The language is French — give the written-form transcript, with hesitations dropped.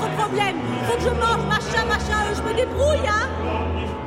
votre problème. Faut que je mange, machin, je me débrouille, hein.